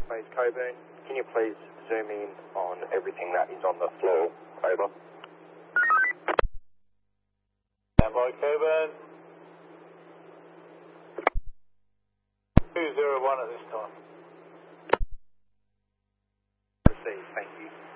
Maze Coburn, can you please zoom in on everything that is on the floor? Over. Standby Coburn. 201 at this time. Received, thank you.